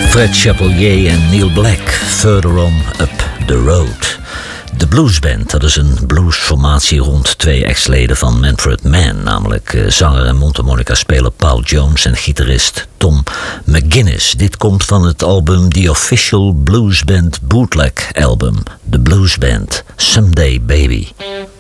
Fred Chapelier en Neil Black, Further On Up The Road. De Bluesband, dat is een bluesformatie rond twee ex-leden van Manfred Mann, namelijk zanger en mondharmonica-speler Paul Jones en gitarist Tom McGuinness. Dit komt van het album The Official Bluesband Bootleg Album, The Bluesband, Someday Baby.